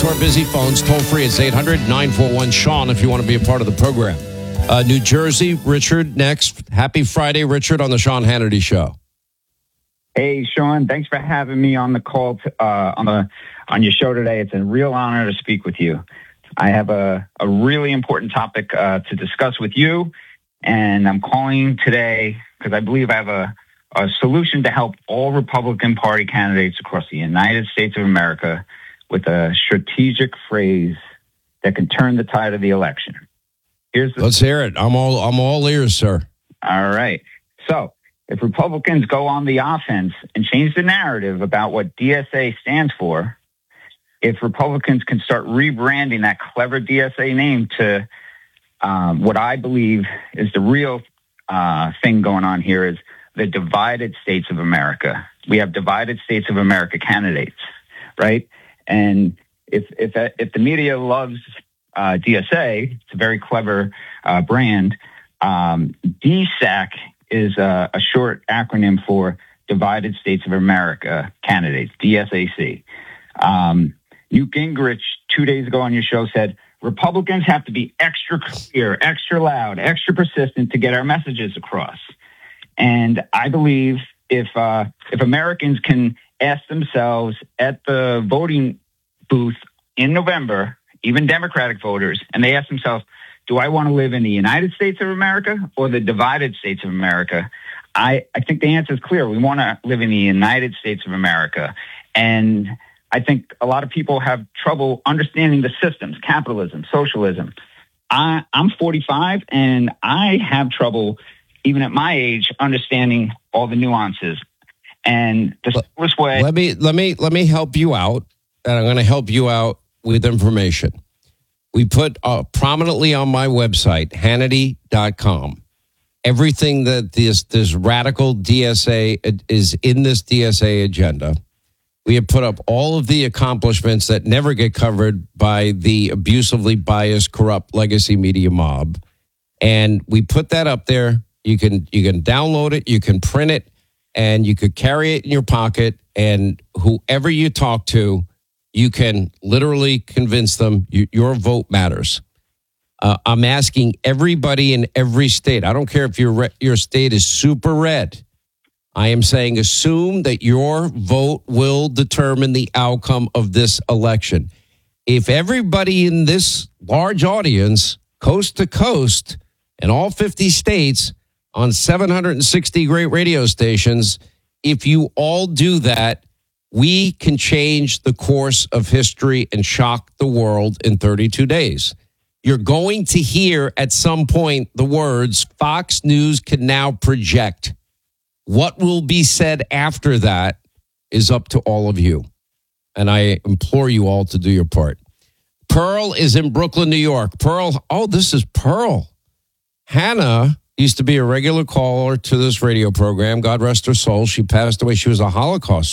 to our busy phones. Toll free, it's 800-941-SEAN if you want to be a part of the program. New Jersey, Richard, next. Happy Friday, Richard, on the Sean Hannity Show. Hey, Sean, thanks for having me on the call on your show today. It's a real honor to speak with you. I have a really important topic to discuss with you, and I'm calling today because I believe I have a solution to help all Republican Party candidates across the United States of America with a strategic phrase that can turn the tide of the election. Let's hear it. I'm all ears, sir. All right. So if Republicans go on the offense and change the narrative about what DSA stands for, if Republicans can start rebranding that clever DSA name to what I believe is the real thing going on here is the divided states of America. We have divided states of America candidates, right? And if the media loves DSA, it's a very clever brand. DSAC is a short acronym for Divided States of America Candidates, DSAC. Newt Gingrich 2 days ago on your show said, Republicans have to be extra clear, extra loud, extra persistent to get our messages across. And I believe if Americans can ask themselves at the voting booth in November, even Democratic voters, and they ask themselves, do I want to live in the United States of America or the divided states of America? I think the answer is clear. We want to live in the United States of America. And I think a lot of people have trouble understanding the systems, capitalism, socialism. I'm 45 and I have trouble, even at my age, understanding all the nuances. And the simplest way. Let me help you out, and I'm going to help you out with information. We put prominently on my website, Hannity.com, everything that this radical DSA is in this DSA agenda. We have put up all of the accomplishments that never get covered by the abusively biased, corrupt legacy media mob. And we put that up there. You can download it, you can print it, and you could carry it in your pocket. And whoever you talk to, you can literally convince them your vote matters. I'm asking everybody in every state. I don't care if your state is super red. I am saying assume that your vote will determine the outcome of this election. If everybody in this large audience, coast to coast, in all 50 states, on 760 great radio stations, if you all do that, we can change the course of history and shock the world in 32 days. You're going to hear at some point the words, Fox News can now project. What will be said after that is up to all of you. And I implore you all to do your part. Pearl is in Brooklyn, New York. Pearl, this is Pearl. Hannah used to be a regular caller to this radio program. God rest her soul. She passed away. She was a Holocaust